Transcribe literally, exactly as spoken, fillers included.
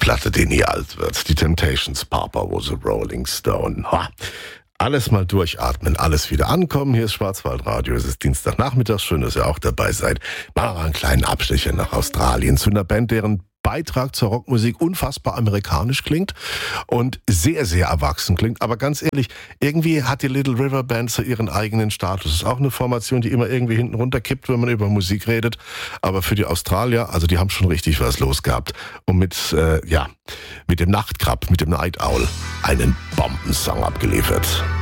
Platte, die nie alt wird. Die Temptations, Papa was a Rolling Stone. Ha. Alles mal durchatmen, alles wieder ankommen. Hier ist Schwarzwaldradio, es ist Dienstagnachmittag. Schön, dass ihr auch dabei seid. Machen wir einen kleinen Abstecher nach Australien zu einer Band, deren Beitrag zur Rockmusik unfassbar amerikanisch klingt und sehr, sehr erwachsen klingt. Aber ganz ehrlich, irgendwie hat die Little River Band so ihren eigenen Status. Es ist auch eine Formation, die immer irgendwie hinten runterkippt, wenn man über Musik redet. Aber für die Australier, also die haben schon richtig was los gehabt. Und mit, äh, ja, mit dem Nachtkrab, mit dem Night Owl, einen Bombensong abgeliefert.